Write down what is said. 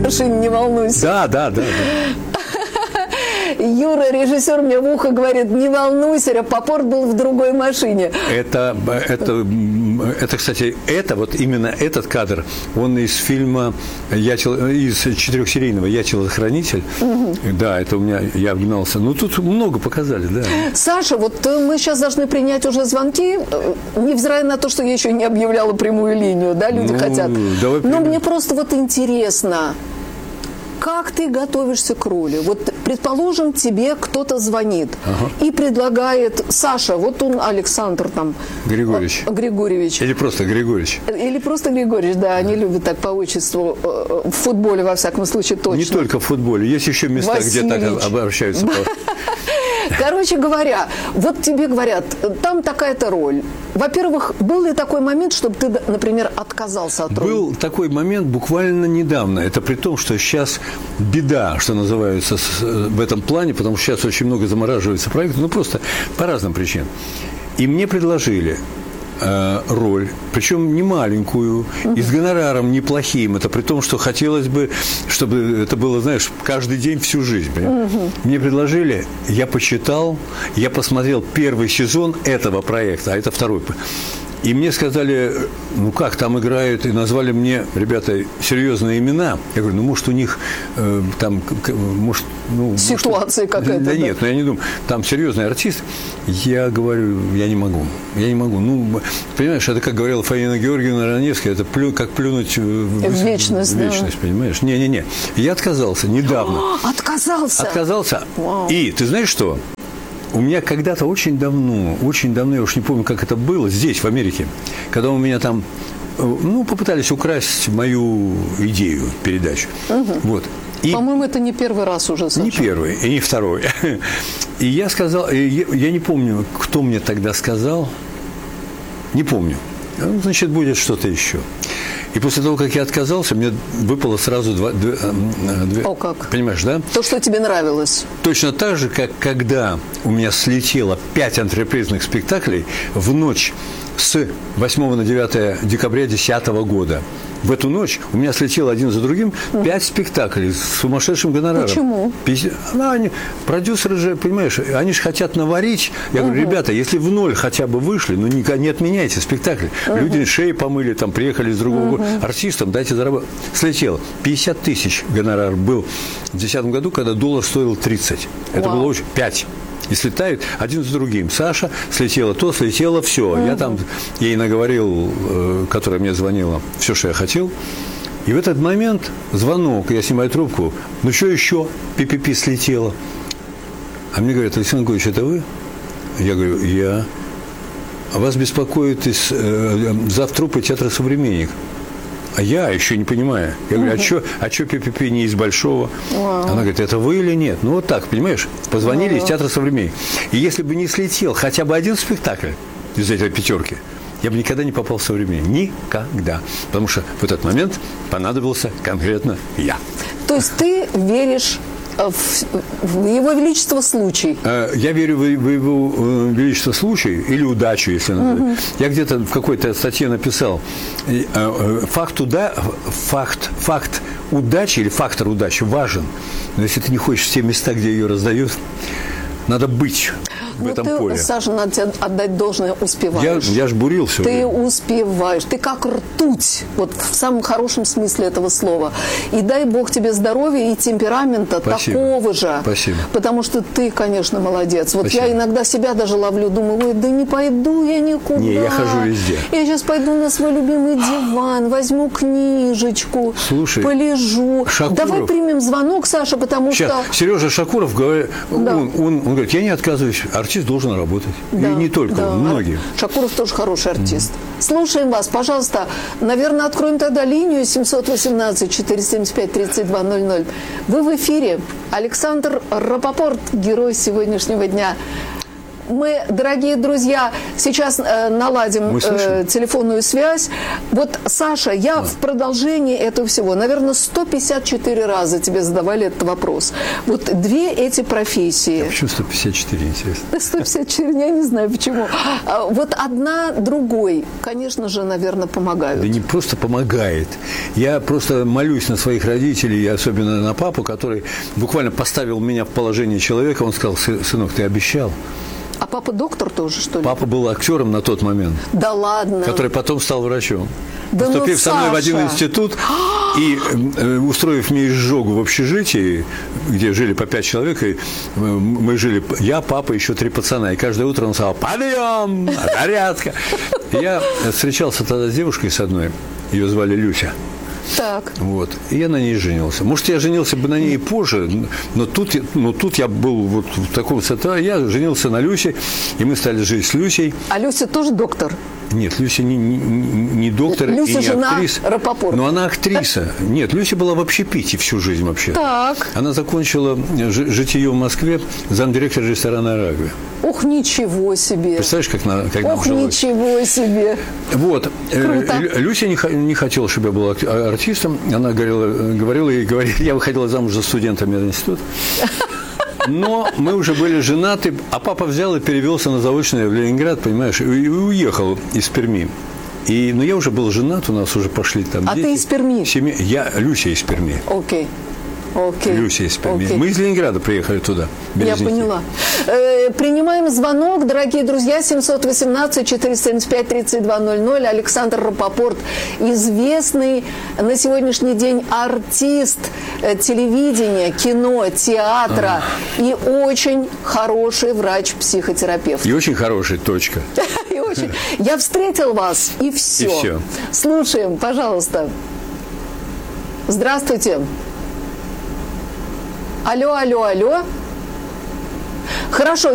машине, не волнуйся. Да. Юра, режиссер, мне в ухо говорит, не волнуйся, Рапопорт был в другой машине. Это, кстати, вот именно этот кадр, он из фильма, из 4-серийного «Я телохранитель». Да, это у меня, я обгнался. Ну, тут много показали, да. Саша, вот мы сейчас должны принять уже звонки, невзирая на то, что я еще не объявляла прямую линию, да, люди хотят. Но мне просто вот интересно, как ты готовишься к роли? Вот, предположим, тебе кто-то звонит и предлагает, Саша, вот он Александр там... Григорьевич. Или просто Григорьевич. Да, они любят так по отчеству, в футболе, во всяком случае, точно. Не только в футболе, есть еще места, где так обращаются. Короче говоря, вот тебе говорят, там такая-то роль. Во-первых, был ли такой момент, чтобы ты, например, отказался от роли? Был такой момент буквально недавно. Это при том, что сейчас беда, что называется, в этом плане, потому что сейчас очень много замораживается проектов, ну просто по разным причинам. И мне предложили роль, причем не маленькую, и с гонораром неплохим. Это при том, что хотелось бы, чтобы это было, знаешь, каждый день всю жизнь. Мне предложили, я почитал, я посмотрел первый сезон этого проекта, а это второй. И мне сказали, ну как, там играют, и назвали мне, ребята, серьезные имена. Я говорю, ну может у них там, может... Ну, ситуация какая-то. Да нет, я не думаю, там серьезный артист. Я говорю, я не могу. Ну, понимаешь, это, как говорила Фаина Георгиевна Раневская, это как плюнуть в вечность, понимаешь? Не. Я отказался недавно. Отказался. Вау. И ты знаешь что? У меня когда-то очень давно, я уж не помню, как это было, здесь, в Америке, когда у меня там, ну, попытались украсть мою идею, передачу. Вот. И, по-моему, это не первый раз уже, Саша. Не первый, и не второй. И я сказал, я не помню, кто мне тогда сказал, не помню. Значит, будет что-то еще. И после того, как я отказался, мне выпало сразу две... О, как? Понимаешь, да? То, что тебе нравилось. Точно так же, как когда у меня слетело 5 антрепризных спектаклей в ночь с 8 на 9 декабря 2010 года. В эту ночь у меня слетело один за другим 5 спектаклей с сумасшедшим гонораром. Почему? Продюсеры же, понимаешь, они же хотят наварить. Я говорю, ребята, если в ноль хотя бы вышли, ну не отменяйте спектакль. Люди шеи помыли, там приехали из другого города. Артистам дайте заработать. Слетело. 50 тысяч гонорар был в 2010 году, когда доллар стоил 30. Это было очень... 5. И слетают один за другим. Саша слетела то, слетело все. Я там ей наговорил, которая мне звонила, все, что я хотел. И в этот момент звонок, я снимаю трубку. Ну, что еще? Пи-пи-пи слетело. А мне говорят, Александр Григорьевич, это вы? Я говорю, я. А вас беспокоит завтрупы театра «Современник». А я еще не понимаю. Я говорю, а что Пи-Пи-Пи не из Большого? Она говорит, это вы или нет? Ну, вот так, понимаешь? Позвонили из театра «Современник». И если бы не слетел хотя бы один спектакль из этой 5, я бы никогда не попал в «Современник». Никогда. Потому что в этот момент понадобился конкретно я. То есть ты веришь в Его Величество случай? Я верю в Его Величество случай или удачу, если надо. Я где-то в какой-то статье написал, факт удачи или фактор удачи важен. Но если ты не хочешь в те места, где ее раздают, надо быть в этом поле. Саша, надо тебе отдать должное, успеваешь. Я ж бурил все. Ты успеваешь. Ты как ртуть, вот в самом хорошем смысле этого слова. И дай Бог тебе здоровья и темперамента такого же. Спасибо. Потому что ты, конечно, молодец. Вот Спасибо. Я иногда себя даже ловлю, думаю, ой, да не пойду я никуда. Не, я хожу везде. Я сейчас пойду на свой любимый диван, возьму книжечку, слушай, полежу. Шакуров. Давай примем звонок, Саша, потому сейчас, что... Сережа Шакуров говорит, он говорит, я не отказываюсь, артист должен работать. Да, и не только, многие. Шакуров тоже хороший артист. Слушаем вас, пожалуйста. Наверное, откроем тогда линию 718-475-3200. Вы в эфире. Александр Рапопорт, герой сегодняшнего дня. Мы, дорогие друзья, сейчас наладим телефонную связь. Вот, Саша, я в продолжении этого всего, наверное, 154 раза тебе задавали этот вопрос. Вот две эти профессии. Почему 154, интересно? 154, я не знаю почему. Вот одна другой, конечно же, наверное, помогают. Да не просто помогает. Я просто молюсь на своих родителей, и особенно на папу, который буквально поставил меня в положение человека. Он сказал: сынок, ты обещал. А папа доктор тоже, что ли? Папа был актером на тот момент. Да ладно. Который потом стал врачом. Да поступив ну, со мной в один Саша. институт и устроив мне изжогу в общежитии, где жили по 5 человек, и мы жили, я, папа, еще 3 пацана, и каждое утро он сказал: подъем, зарядка. И я встречался тогда с девушкой с одной, ее звали Люся. Так. Вот. И я на ней женился. Может, я женился бы на ней и позже, но тут я был вот в таком состоянии. Я женился на Люсе, и мы стали жить с Люсей. А Люся тоже доктор? Нет, Люся не доктор Люся и не жена актриса. Рапопорта. Но она актриса. Нет, Люся была в общепите всю жизнь вообще. Так. Она закончила житие в Москве, замдиректора ресторана «Арагви». Ох, ничего себе. Представляешь, как нам Ох, жилось? ничего себе. Вот. Круто. Люся не хотела, чтобы я был артистом. Она говорила, я выходила замуж за студента мединститута. Но мы уже были женаты, а папа взял и перевелся на заочное в Ленинград, понимаешь, и уехал из Перми. Но я уже был женат, у нас уже пошли там А дети. ты из Перми? Люся из Перми. Окей. Люся из Перми. Окей. Мы из Ленинграда приехали туда. Я поняла. Принимаем звонок, дорогие друзья, 785-475-3200. Александр Рапопорт, известный на сегодняшний день артист телевидения, кино, театра и очень хороший врач-психотерапевт. И очень хороший, точка. И очень. Я встретил вас, и все. И все. Слушаем, пожалуйста. Здравствуйте. Алло. Хорошо.